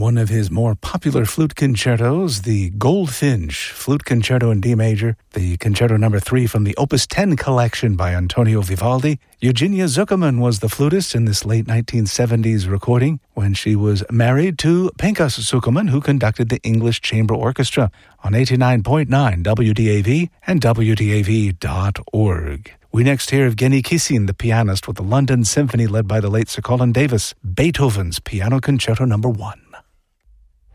One of his more popular flute concertos, the Goldfinch Flute Concerto in D major, the Concerto No. 3 from the Opus 10 collection by Antonio Vivaldi. Eugenia Zuckerman was the flutist in this late 1970s recording when she was married to Pinchas Zuckerman, who conducted the English Chamber Orchestra on 89.9 WDAV and WDAV.org. We next hear Evgeny Kissin, the pianist with the London Symphony led by the late Sir Colin Davis, Beethoven's Piano Concerto No. 1.